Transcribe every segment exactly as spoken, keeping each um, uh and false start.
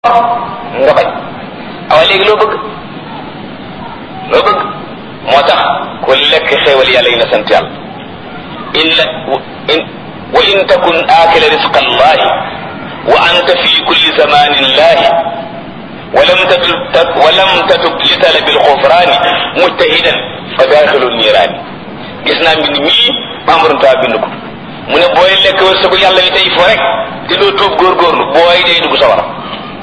nga bañ awa léegi loo bëgg loo bëgg moo tax ku lekk xéewal yàlla yi na sant yàlla illa in wa in takun aakila risqa allahi wa anta fi kulli zamanin lahi walam tatub walam tatub li talabil xufraani mujtahidan fa daaxilu niiraani gis naa mbind mii membrunta bind ko mu ne booy lekk wërsëgu yàlla yi tey fo rek te doo tuub góorgóorlu booy day dugg sa war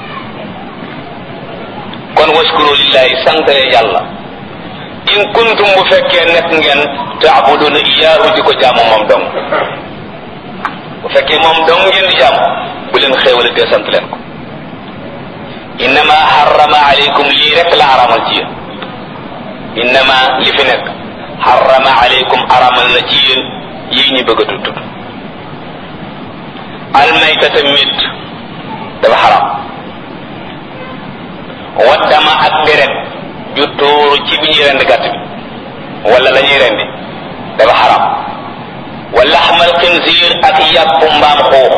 kon waskuru lillahi sant yàlla in kuntum bu fekkee nekk ngeen taabuduna iyaahu di ko jaamu moom dong bu fekkee moom dong ngeen di jaamu bu leen xéewale te sant leen ko innama harrama alaykum lii rek la aramal ci yéen innama li fi nekk harrama alaykum aramal na ci yéen yii ñu bëgg a tudd almaytata mit dafa xaram waddama ak deret ju tuuru ci bi ñuy rendi gàtt bi wala la ñuy rendi dafa xaram wa laxmal xinziir ak yàpp mbaam xuux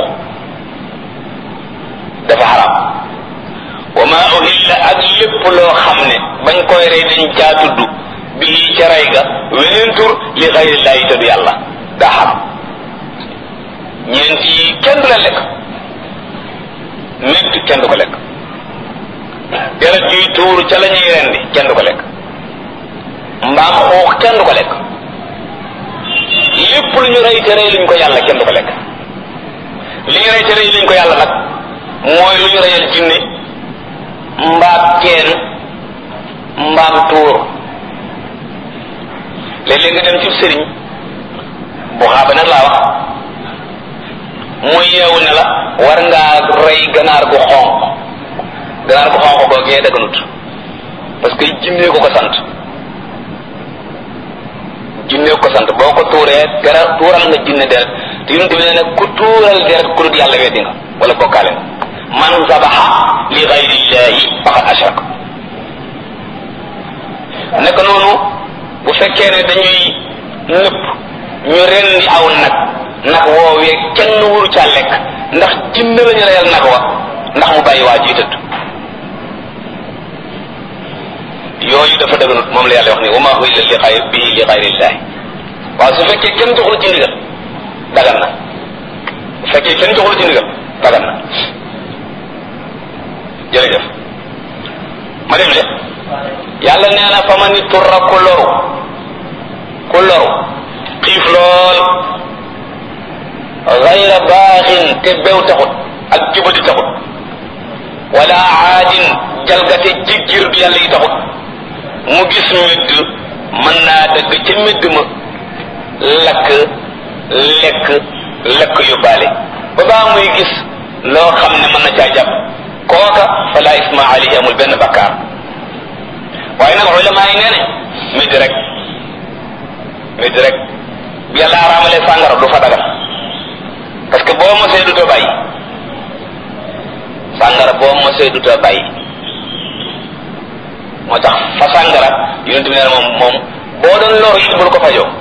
dafa xaram wa ma uhilla ak lépp loo xam ne bañ koy rey dañ caa tudd bii ca rey ga weneen tur li xayrillaahi te du yàlla daa xaram ñeent yi kenn du la lekk métt kenn du ko lekk deret juy tuuru ca la ñuy rendi kenn du ko lekk mbaam xuux kenn du ko lekk lépp lu ñu rey te rey luñ ko yàlla kenn du ko lekk li ñu rey te rey luñ ko yàlla nag mooy lu ñu reyal jinne mbaam teen mbaam tuur léeg-léeg nga dem ci sëriñ bu xaaba nag laa wax mu yeewu ne la war ngaa rey ganaar gu xonq ganaar gu xonq googee daganut parce que jinne ko ko sant jinne ko sant boo ko tuuree dara tuural nga jinne deret te yonent bi nee na ku tuural deret ku dul yàlla weddi nga wala bokkaale nga man zabaha li gayrillahi faqad ashraka naka noonu bu fekkee ne dañuy nëpp ñu rendi aw nag nag woowee kenn wuru caa lekk ndax jinne lañu reyal nag wa ndax mu bàyyi waa ji tëdd yooyu dafa dëgganut moom la yàlla wax ni wa ma uhilla li xayri bihi li xayrillahi waaw su fekkee kenn joxul ci ndigal dagan na bu fekkee kenn joxul ci ndigal dagan na jërëjëf ma dem de yàlla nee na fa man turra ku loru ku loru xiif lool gayra baaxin te bew taxut ak jubati taxut wala aadin jalgate jiggir du yàlla yi taxut mu gis médd mën naa dëgg ca médd ma lakk lekk lekk yóbbaale ba baa muy gis loo xam ne mën na caa jàpp kooka fala isma alayhi amul benn bakkaar waaye nag ulama yi nee ne médd rek médd rek bi yàlla araamalee sàngara du fa dagal parce que boo mosee du too bàyyi sàngara boo mosee du too bàyyi moo tax fa sàngara yonent bi nee na moom moom boo doon loru it bul ko fajoo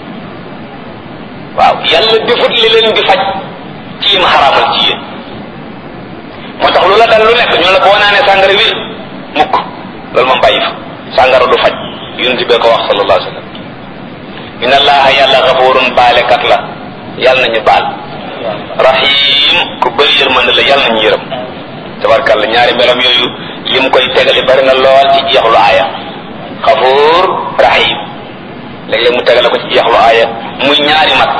waaw yàlla defut li leen di faj ci yim xaraamal ci yéen moo tax lu la dal lu nekk ñu la boo naanee sàngara wér mukk loolu moom bàyyi fa sàngara du faj yonent bee ko wax sallallahu alayhi wa sallam inna allaha yàlla gafurun baalekat la yàlla nañu baal rahim ku bëri yërmande la yàlla nañu yërëm tabarkalla ñaari melam yooyu li mu koy tegale bari na lool ci jeexlu aaya xafuur rahim léeg-léeg mu tegale ko ci jeexlu aaya muy ñaari mat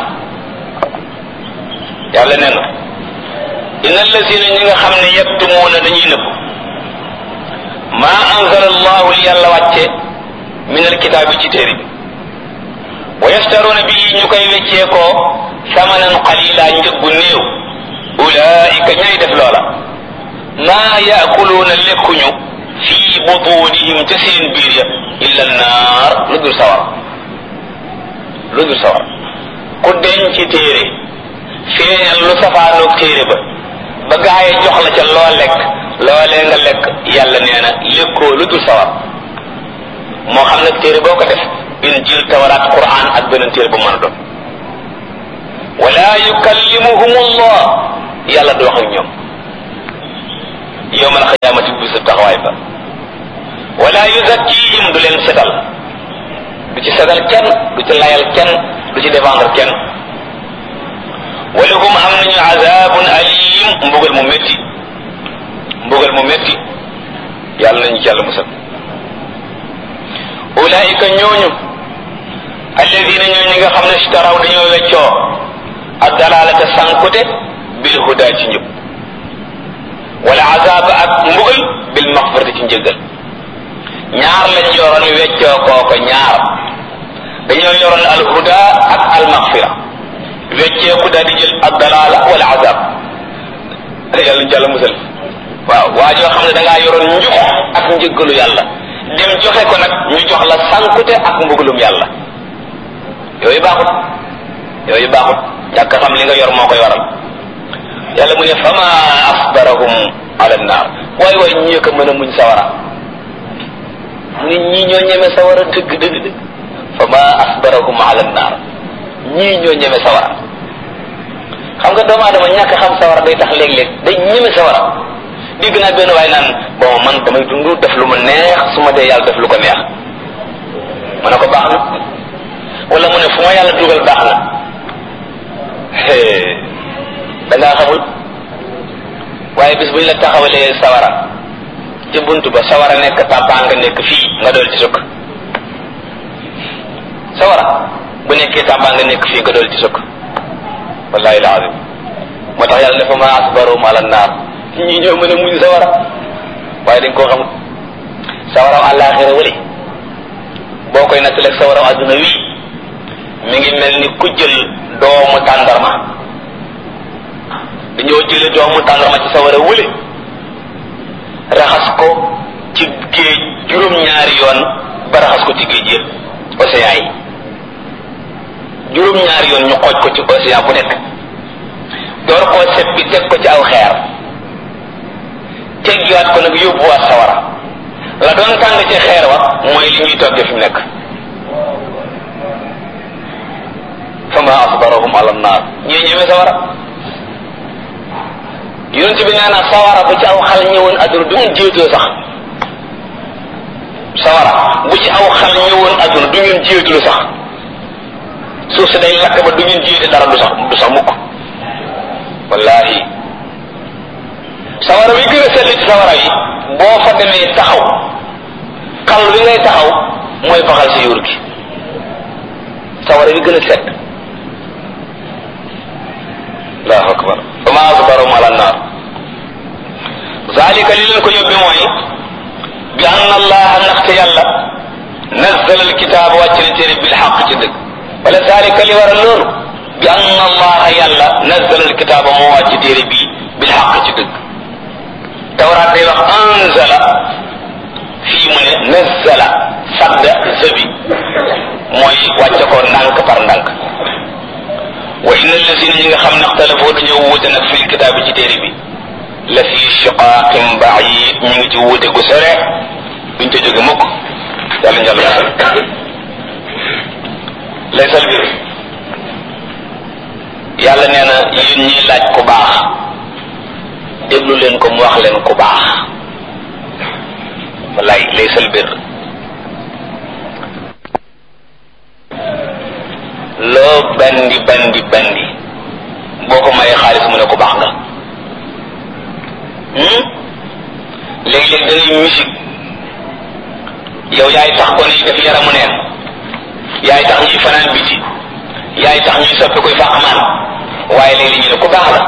yàlla nee na inna allazina ñi nga xam ne yaktumuuna dañuy nëbb maa anzala allahu li yàlla wàcce min alkitaabi ci téere bi wa yashtaruuna bi ñu koy weccee ko samanan qalila njëggu néew ulaika ñay def loola maa yaakuluuna lekkuñu fii butunihim ca seen biir ya illa naar lu dul sawar lu dul sawar ku denc ci téere feeñal lu safaanoog téere ba ba gaaye jox la ca loo lekk loolee nga lekk yàlla nee na lekkoo lu dul sawar moo xam nag téere boo ko def injil tawraat quran ak beneen téere bu mën a doon wala yukallimuhum allah yàlla du wax ak ñoom yawmal xiyaamati bisu taxawaay ba wala yuzakkihim du leen setal du ci setal kenn du ci layal kenn du ci défendre kenn walahum am nañu azabun alim mbugal mu métti mbugal mu métti yàlla nañu ci yàlla musal ulaika ñooñu alladina ñooñu nga xam ne ishtaraw dañoo weccoo ad-dalalata sankute bil huda ci njub wala azaba ak mbugal bil maghfirati ci njëggal ñaar lañ yoroon weccoo kooko ñaar dañoo yoroon al huda ak al maghfira weccee ku daal di jël ad-dalala wala azab yàlla ñu jàll musal waaw waa joo xam ne da ngaa yoroon njub ak njëggalu yàlla dem joxe ko nag ñu jox la sankute ak mbugalum yàlla yooyu baaxut yooyu baaxut ñàkk xam li nga yor moo koy waral yàlla mu ne fama asbarahum ala naar waay waay ñii ko mën a muñ sawara mu ne ñii ñoo ñeme sawara dëgg dëgg dëgg fama asbarahum ala naar ñii ñoo ñeme sawara xam nga doomu aadama ñàkk xam sawara day tax léeg-léeg day ñeme sawara dégg naa benn waay naan bon man damay dund def lu ma neex su ma dee yàlla def lu ko neex ma ne ko baax na wala mu ne fu ma yàlla dugal baax na da ngaa xamul waaye bis bu ñu la taxawalee sawara ci buntu ba sawara nekk tàbbaa nga nekk fii nga dool ci sukk sawara bu nekkee tàbbaa nga nekk fii nga dool ci sukk wallahi alazim moo tax yàlla ne fa ma asbarum ala naar ñi ñoo mën a muñ sawara waaye dañ koo xamul sawaraw àllaaxira wali boo koy nattaleeg sawaraw adduna wi mi ngi mel ni ku jël doomu tàndarma dañoo jële doomu tàndarma ci sawara wële raxas ko ci géej juróom-ñaari yoon ba raxas ko ci géej yëpp océan yi juróom-ñaari yoon ñu xooj ko ci océan bu nekk door koo set bi teg ko ci aw xeer teggiwaat ko nag yóbbuwaat sawara la doon tàng ci xeer wa mooy li ñuy togge fi mu nekk fama asbarahum ala naar ñii ñëwee sawara yonent bi nee na sawara bu ci aw xal ñëwoon adduna du ngeen jiitoo sax sawara bu ci aw xal ñëwoon adduna du ngeen jiitulu sax suuf si day lakk ba du ngeen jiite dara du sax du sax mukk wallahi sawara wi gën a sell ci sawara yi boo fa demee taxaw xal wi ngay taxaw mooy baxal si yuur gi sawara wi gën a sedd allahu akbar fama asbarum ala naar zalika li leen ko yóbbi mooy bi anna allaha ndaxte yàlla nazzala alkitaaba wàcc na téere bil xaq ci dëgg wala zalika li waral loolu bi anna allaha yàlla nazzala alkitaaba moo wàcc téere bii bil xaq ci dëgg tawraat day wax anzala fii mu ne nazzala sadda zabi mooy wàcce ko ndànk par ndànk wa inna allazina ñi nga xam ne ixtalafoo dañoo wuute nag fil kitaab bi ci téere bi la fi shiqaaqin ba'iid ñu ngi ci wuute gu sore duñ ca jóge mukk yàlla njàll masal laysal bir yàlla nee na yéen ñiy laaj ku baax déglu leen ko mu wax leen ku baax wallaay laysal bir loo bandi bandi bandi boo ko mayee xaalis mu ne ku baax nga léeg-léeg da ngay musique yow yaay tax ko ni def yaramu neen yaay tax ñuy fanaan biti yaay tax ñuy soppi koy fàqmaan waaye léeg-léeg ñu ne ku baax la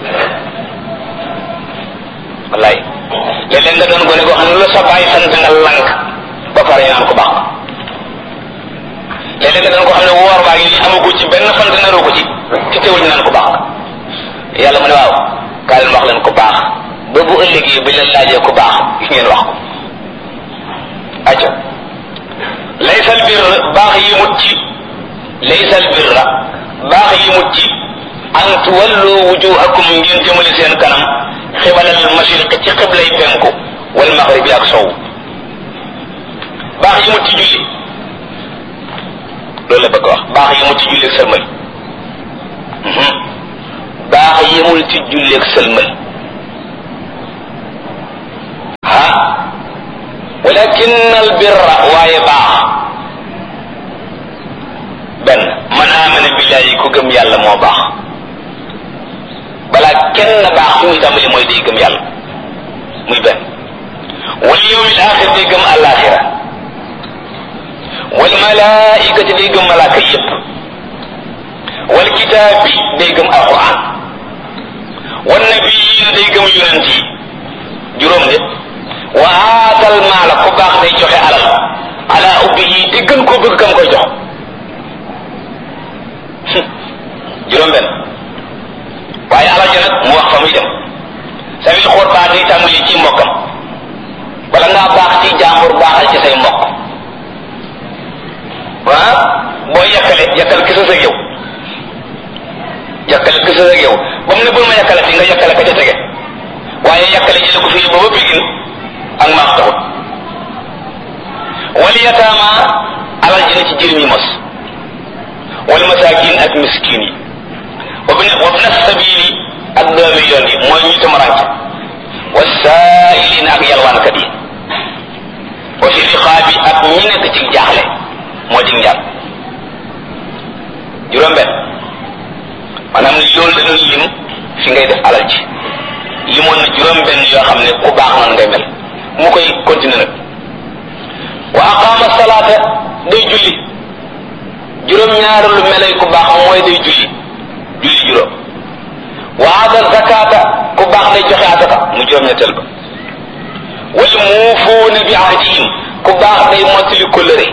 wallaay léeg-léeg nga doon gone goo xam ne lu sa bàyyi sant nga lank ba pare ñu naan ku baax léeg-léeg nga doon ko xam ne woor baa ngi nii amagu ci benn fant naroo ko ci ci teewul ñu naan ku baax yàlla mu ne waaw kaa leen wax leen ku baax ba bu ëllëgee bi leen laajee ku baax gis ngeen wax ko acca laysal birra baax yi mut ci laysal birra baax yi mut ci an tuwallu wujuhakum ngeen jëmale seen kanam xibalal mashriq ci xiblay penku wal maghribi ak sow baax yi mut ci julli loolu la bëgg wax baax yi mut ci julli ak sëlmal baax yemul ci julli ak sëlmal walakin al birra waaye baax benn man amana billahi ku gëm yàlla moo baax balaa kenn baax fi muy tàmbali mooy day gëm yàlla muy benn wal yawmil axir day gëm alaxira wal malaikati day gëm malaaka yépp wal kitaabi day gëm alquran wan nabiyin day gëm yonent yi juróom de wa aatal maala ku baax day joxe alal ala ubbihi te gën koo bëgg kam koy jox juróom benn waaye alal ja nag mu wax fa muy dem sa wil xool baax day tàmbali ci mbokkam wala ngaa baax ci jàmbur baaxal ci say mbokk waa boo yàkkale yàkkal kisa sa yow yàkkale kisa sa yow ba mu ne bul ma yàkkale fi nga yàkkale ka ca tege waaye yàkkale jële ko fii booba bigin ak maax taxut wal yataama alal ji na ci jirim yi mos wal masaakin ak miskin yi wabna sabili ak doomi yoon yi mooy ñu tamaranke wasaa'ilin ak yalwaankat yi wa fi riqaabi ak ñi nekk ci jaaxle moo di njàpp juróom benn maanaam loolu dana lim fi ngay def alal ji limoon na juróom benn yoo xam ne ku baax noonu ngay mel mu koy continuer nag wa aqaama salaata day julli juróom ñaaru lu melay ku baax mooy day julli julli juróom wa aada zakata ku baax day joxe asaka mu juróom ñetteel ba wal muufuuna bi ahdihim ku baax day mottali kóllëre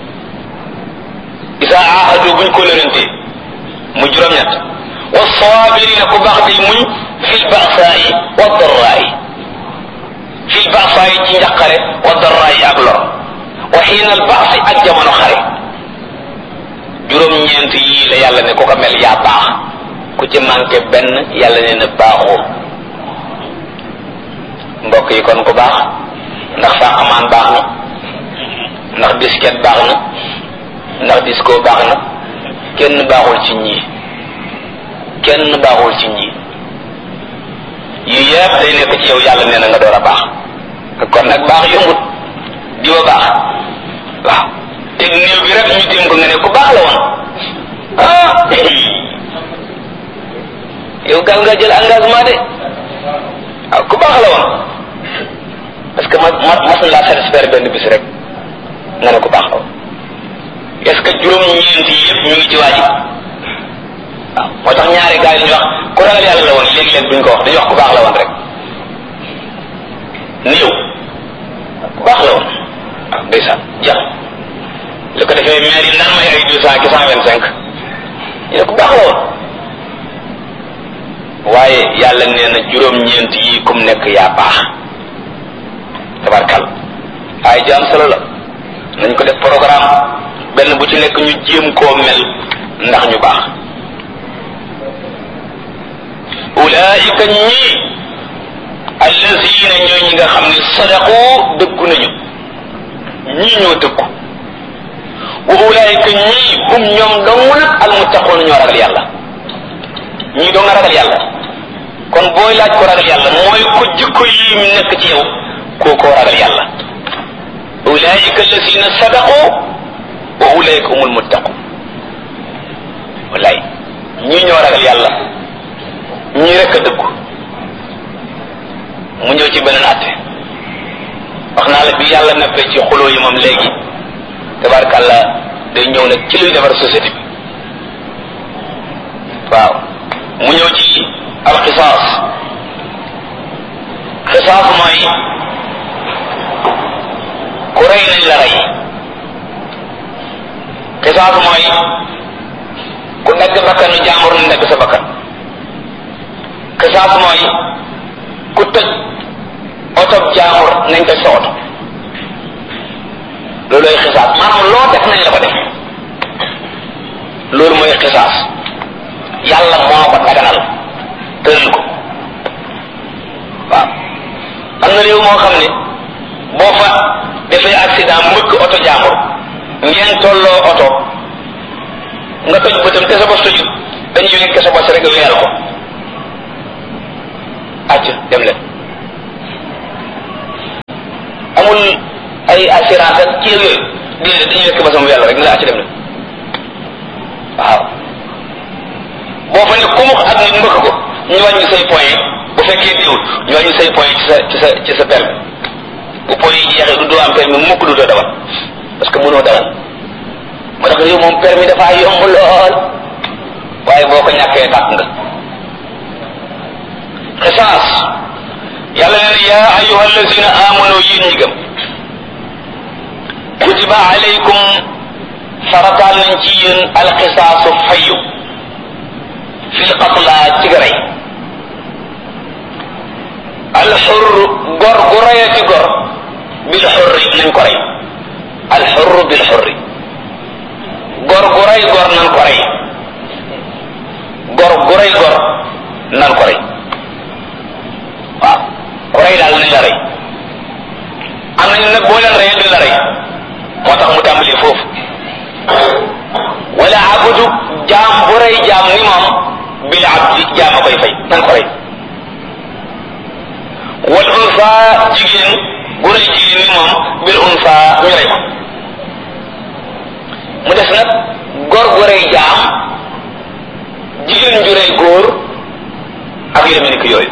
isa ahadu buñ kóllërante mu juróom ñett wa saabirina ku baax day muñ fil ba'saa'i wa darraa'i fil ba'saa'i ci njaqare wa darraa'i ak lor wa xiinal ba'si ak jamono xare juróom ñeent yii la yàlla ne ku ko mel yaa baax ku ci manqué benn yàlla ne na baaxoo mbokk yi kon ku baax ndax fàqamaan baax na ndax disket baax na ndax disco baax na kenn baaxul ci ñii kenn baaxul ci ñii yii yëpp day nekk ci yow yàlla nee na nga door a baax kon nag baax yombut diwa baax waaw te néew bi rek ñu téem ko nga ne ku baax la woon ah yow gal nga jël engagement de waaw ku baax la woon parce que ma ma mas na laa satisfaire benn bis rek nga ne ku baax la woon est-ce que juróom-ñeent yi yëpp ñu ngi ci waaji waaw moo tax ñaari gars yi ñu wax ku ragal yàlla la woon léegi-léeg duñ ko wax dañuy wax ku baax la woon rek néew ku baax la woon waaw ndeysaan jeex li ko defee maire yi naan may ay deux cent ki cent vingt cinq ñu ne ku baax la woon waaye yàlla nee na juróom-ñeent yi kum nekk yaa baax tabarkal ay jaam solo la nañ ko def programme benn bu ci nekk ñu jéem koo mel ndax ñu baax ulaika ñii allazina ñooy ñi nga xam ne sadaqu dëggu nañu ñii ñoo dëggu wa ulaika ñii hum ñoom dong nag almuttaqun ñoo ragal yàlla ñii doo nga ragal yàlla kon booy laaj ko ragal yàlla mooy ko jikko yi nekk ci yow koo koo ragal yàlla ulaika allazina sadaqu wa ulaika humul muttaqun wallaay ñii ñoo ragal yàlla ñii rek a dëggu mu ñëw ci beneen atte wax naa la bi yàlla neppee ci xuloo yi moom léegi tabarkàlla day ñëw nag ci luy defar société bi waaw mu ñëw ci alxisaas xisaas mooy ku rey nañ la rey xisaas mooy ku dagg bakkanu jàmbur nañ dagg sa bakkan xisaas mooy ku toj oto jàmbur nañ toj sa oto loolooy xisaas maanaam loo def nañ la ko def loolu mooy xisaas yàlla moo ko daganal tëral ko waaw am na réew moo xam ne boo fa defee accident mbëkk oto jàmbur ngeen tolloo oto nga toj bëtam te sa bos tojut dañuy nekk sa bos rek weyal ko acc dem leen amul ay assurance ak kii yooyu déedéet dañuy wekk ba sama yàlla rek ni la ci dem na waaw boo fa ne kumux ak nit mbëkk ko ñu wàññi say point bu fekkee diwul ñu wàññi say point ci sa ci sa ci sa permis bu point yi jeexee du doo am permis mukk du doo dawal parce que mënoo dawal moo tax yow moom permis dafa yomb lool waaye boo ko ñàkkee tàkk nga xisaas yàlla nee na yaa ayuha allazina amanu yéen ñi gëm kutiba alaykum farataal nañ ci yéen alxisaasu fayu fil qatla ci rey alxur gor gu reyati gor bil xurri nañ ko rey alxur bil xurri gor gu rey gor nan ko rey gor gu rey gor nan ko rey waaw ku rey daal nañ la rey am nañu nag boo leen reyee duñ la rey moo tax mu tàmbali foofu wala abudu jaam bu rey jaam ni moom bil abdi jaam a koy fay nan ko rey wal unsa jigéen bu rey jigéen ni moom bil unsa ñu rey ko mu des nag góor gu rey jaam jigéen ju rey góor ak yu demee ni ko yooyu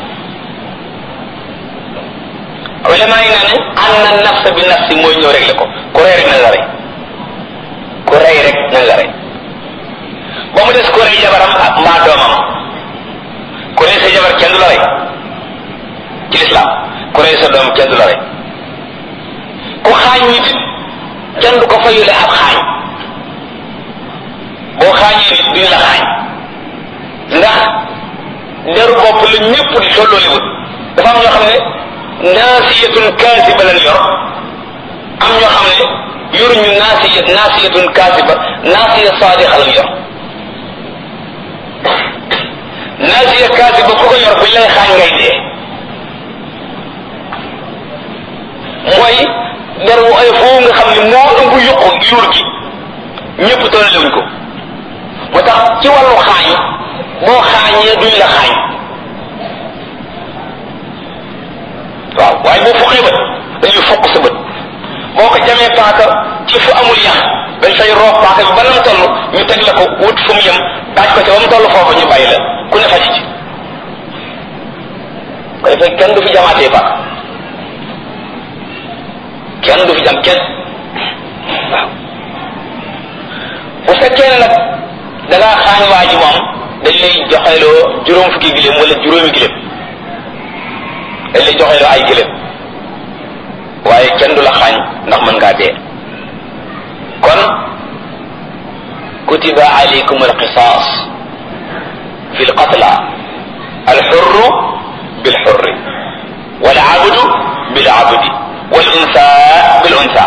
wala maa ngi ne an na nafsa bi nafsi mooy ñëw réglé ko ku rey rek nañ la rey ku rey rek nañ la rey ba mu des ku rey jabaram ak mbaa doomam ku rey sa jabar kenn du la rey ci lislaam ku rey sa doom kenn du la rey ku xaañ nit kenn du ko fayule ab xaañ boo xaañee nit duñu la xaañ ndax deru bopp la ñëpp di tollooliwut dafa am ñoo xam ne naasiyatun kaasiba lañ yor am ñoo xam ne yoruñu naasiya naasiyatun kaasiba naasiya saadiqa lañ yor naasiya kaasiba ku ko yor buñ lay xaañ ngay dee mooy der wu ay foofu nga xam ne moo ëmb yuqu yuur gi ñëpp tollewuñ ko moo tax ci wàllu xaañ boo xaañee duñ la xaañ waaw waaye boo fuqee bët dañuy fukk sa bët boo ko jamee paaka ci fu amul yax dañ fay roof paaka bi ba nam toll ñu teg la ko wut fu mu yem daaj ko ca ba mu toll foofu ñu bàyyi la ku ne faji ci ko defee kenn du fi jamaatee paaka kenn du fi jam kenn waaw bu fekkee ne nag da ngaa xaañ waa ji moom dañ lay joxeloo juróom fukki giléem wala juróomi giléem dañ lay joxeloo ay giléem waaye kenn du la xaañ ndax mën ngaa dee kon kutiba alaykum alqisas fi alqatla alxurru bilxurri walabdu bilabdi walunsa bilunsa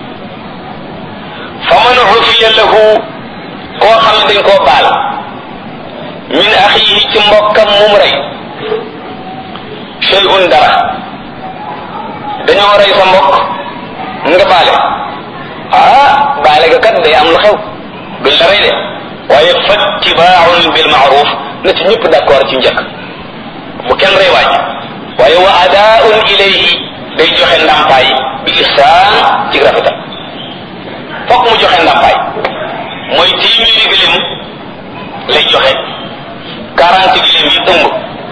faman ufiya lahu koo xam ne dañ koo baal min axiihi ci mbokkam mum rey shay'un dara dañoo rey sa mbokk nga baale ah baale ga kat day am lu xew duñ la rey de waaye fattibaaun bil maaruf na ci ñëpp d'accord ci njëkk bu kenn rey waaj waaye wa adaaun ilayhi day joxe ndàmpaay bi ihsaan ci rafetal fokk mu joxe ndàmpaay mooy téeméeri gëléem lay joxe quarante gëléem yi ëmb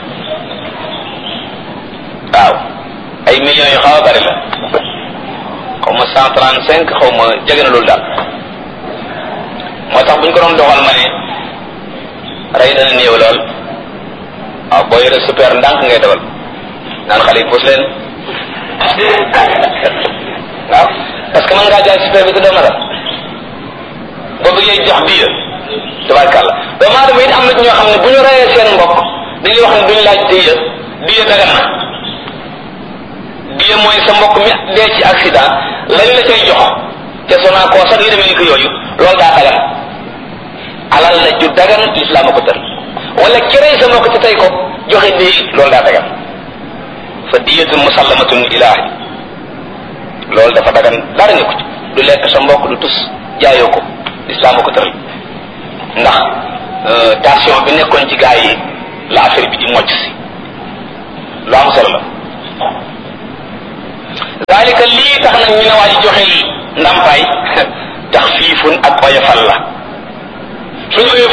waaw ay millions yu xaw a bari la xaw ma cent trente cinq xaw ma jege na loolu daal moo tax buñ ko doon doxal ma ne rey dana néew lool waaw boo yore super ndànk ngay dawal naan xale yi puus leen waaw parce que mën ngaa jaay super bi te doo matal boo bëggee jox diya tabarkàlla doomu aadama it am na ñoo xam ne bu ñu reyee seen mbokk dañuy wax ne duñ laaj diya diya dagan na diya mooy sa mbokk mi dee ci accident lañ la cay jox te sonaa koo sax yu demee ni ko yooyu loolu daa dagan alal la ju dagan lislaam a ko tër wala ki rey sa mbokk te tey ko joxe diya loolu daa dagan fa diyatun musallamatun ila ahli loolu dafa dagan dara nekku ci du lekk sa mbokk du tus jaayoo ko lislaam a ko tëral ndax tension bi nekkoon ci gaa yi la affaire bi di mocc si lu am solo la zalika lii lii tax nag ñu ne waa ji joxe ndàmpaay tax fiifun ak oyofal la suñu